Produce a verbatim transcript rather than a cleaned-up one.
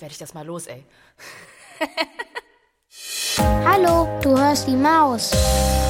werde ich das mal los, ey. Hallo, du hörst die Maus.